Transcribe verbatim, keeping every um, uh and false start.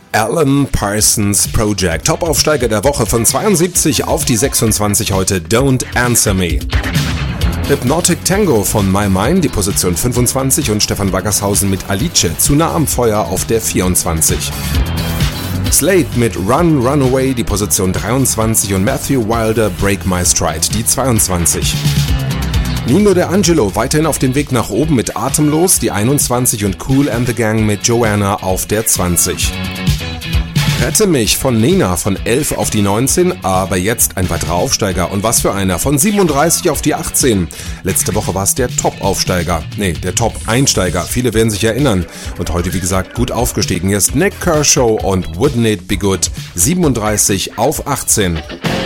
Alan Parsons Project. Top-Aufsteiger der Woche von zweiundsiebzig auf die sechsundzwanzig heute, Don't Answer Me. Hypnotic Tango von My Mind, die Position fünfundzwanzig, und Stefan Waggershausen mit Alice, zu nah am Feuer, auf der vierundzwanzig. Slade mit Run, Run Away, die Position dreiundzwanzig, und Matthew Wilder, Break My Stride, die zweiundzwanzig. Nino D'Angelo weiterhin auf dem Weg nach oben mit Atemlos, die einundzwanzig, und Kool and the Gang mit Joanna auf der zwanzig. Rette mich von Nena von elf auf die neunzehn, aber jetzt ein weiterer Aufsteiger, und was für einer, von siebenunddreißig auf die achtzehn. Letzte Woche war es der Top-Aufsteiger, nee, der Top-Einsteiger, viele werden sich erinnern, und heute wie gesagt gut aufgestiegen. Hier ist Nick Kershaw und Wouldn't It Be Good, siebenunddreißig auf achtzehn.